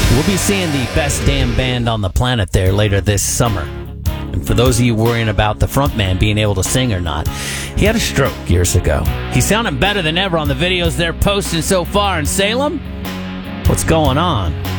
We'll be seeing the best damn band on the planet there later this summer. And for those of you worrying about the frontman being able to sing or not, he had a stroke years ago. He's sounding better than ever on the videos they're posting so far in Salem. What's going on?